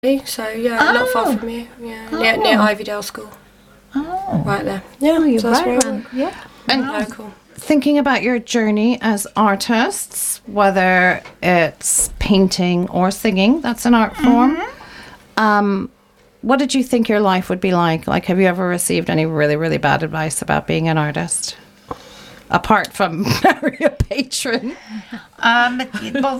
So yeah, not far from here. Yeah, near Ivydale School. Oh, Right there. Yeah, Oh, you're so that's right where I around. went. Yeah. And Local. thinking about your journey as artists, whether it's painting or singing, that's an art form. What did you think your life would be like? Like, have you ever received any really, really bad advice about being an artist? Apart from marry a patron. well,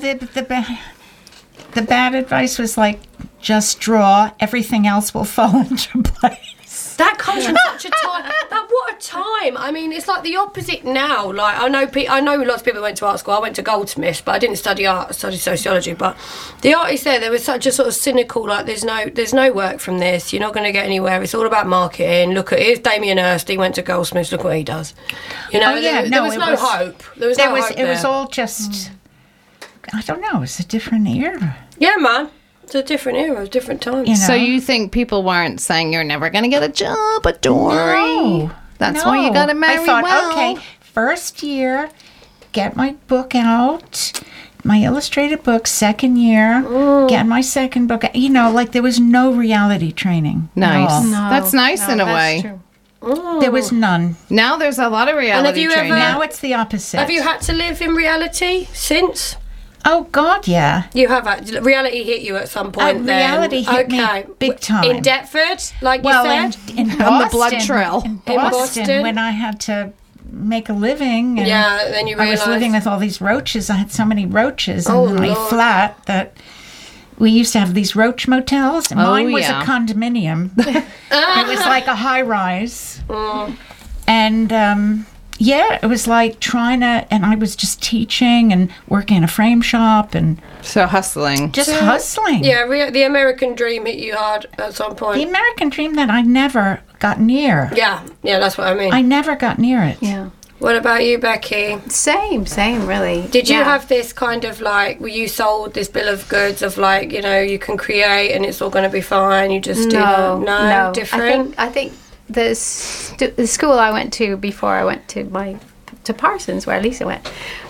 the bad advice was like, just draw. Everything else will fall into place. That comes from such a time. What a time! I mean, it's like the opposite now. Like I know lots of people went to art school. I went to Goldsmiths, but I didn't study art. I studied sociology. But the artists there was such a sort of cynical. Like there's no work from this. You're not going to get anywhere. It's all about marketing. Here's Damien Hirst. He went to Goldsmiths. Look what he does. You know, there was no hope. There was no hope It was there. all just. I don't know. It's a different era. Yeah, man. It's a different era, a different time. You know? So you think people weren't saying you're never going to get a job at Dory? No. That's why you got to marry I thought, well. okay, first year, get my book out, my illustrated book. Second year, get my second book. You know, like there was no reality training. at Nice. all. That's nice in a way. True. There was none. Now there's a lot of have reality you training. ever- Now it's the opposite. Have you had to live in reality since? Oh God, yeah. You have had reality hit you at some point. Then Reality hit me big time. In Deptford, like Well, you said. in Boston, On the blood trail. In In Boston, Boston. when I had to make a living. And Yeah, then you I was realised. living with all these roaches. I had so many roaches in Oh, my Lord. flat that we used to have these roach motels. Mine was yeah. a condominium. It was like a high rise. And yeah, it was like trying to, and I was just teaching and working in a frame shop and So hustling. just hustling. Yeah, the American dream hit you hard at some The point. American dream that I never got near. Yeah, that's what I mean. I never got near it. Yeah. What about you, Becky? Same, really. Did you Yeah. have this kind of like, were you sold this bill of goods of like, you know, you can create and it's all going to be fine? You just do that? No, different. I think the school I went to before I went to Parsons, where Lisa went.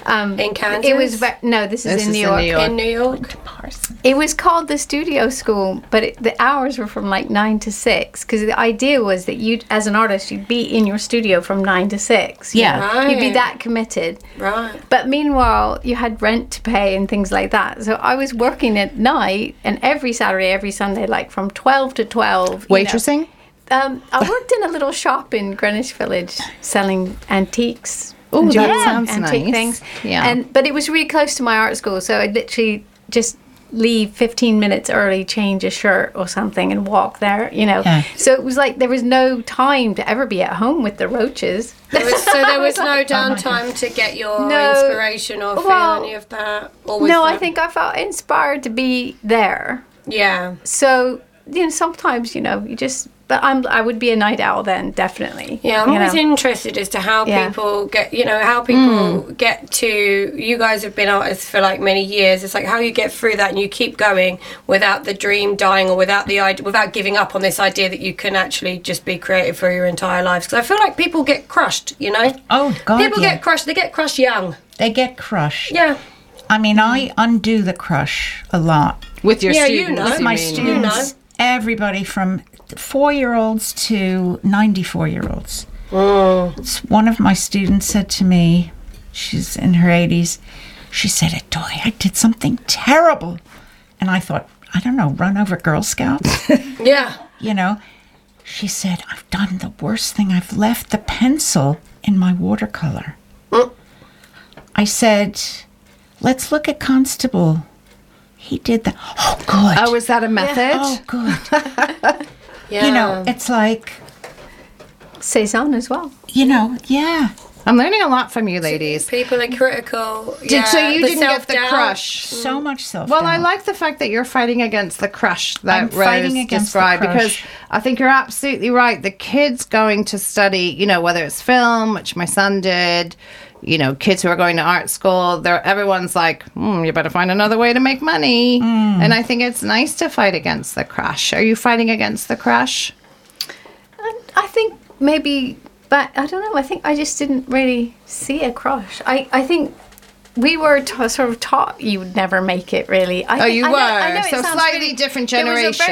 In Kansas? It was this is in New York. In New York. It was called the studio school, but the hours were from like 9 to 6, because the idea was that you, as an artist, you'd be in your studio from 9 to 6. you Yeah. know? You'd be Right. that committed. Right. But meanwhile, you had rent to pay and things like that. So I was working at night, and every Saturday, every Sunday, like from 12 to 12. Waitressing? I worked in a little shop in Greenwich Village selling antiques. Oh, that jewelry, sounds antique nice. things. Yeah. But it was really close to my art school, so I'd literally just leave 15 minutes early, change a shirt or something, and walk there, you know. Yeah. So it was like there was no time to ever be at home with the roaches. There was no downtime to get your No. inspiration or feel Well, any of that? Or was No, I that- think I felt inspired to be there. Yeah. So, sometimes, you just... But I would be a night owl then, definitely. Yeah, I'm you always know. interested as to how Yeah. people get, how people get to, you guys have been artists for like many years. It's like how you get through that and you keep going without the dream dying or without the idea, without giving up on this idea that you can actually just be creative for your entire lives. Because I feel like people get crushed, Oh God, People yeah. get crushed. They get crushed young. They get crushed. Yeah. I mean, I undo the crush a lot. With your Yeah, students, know. With my mean. students, everybody from 4-year-olds to 94-year-olds. One of my students said to me, she's in her 80s, she said, Dolly, I did something terrible. And I thought, I don't know, run over Girl Scouts? Yeah. She said, I've done the worst thing. I've left the pencil in my watercolor. I said, let's look at Constable. He did that. Oh, good. Oh, is that a method? Oh, good. Yeah. It's like, Cezanne as well. yeah. I'm learning a lot from you ladies. People are critical. So you the didn't get the self-doubt. crush. So much self. Well, I like the fact that you're fighting against the crush that I'm fighting Rose against the described, because crush. I think you're absolutely right. The kids going to study, whether it's film, which my son did, kids who are going to art school, everyone's like, you better find another way to make money. And I think it's nice to fight against the crush. Are you fighting against the crush? I think maybe, but I don't know. I think I just didn't really see a crush. I think we were sort of taught you would never make it, really. Oh, you were. I know it So sounds slightly really- different There was a generation.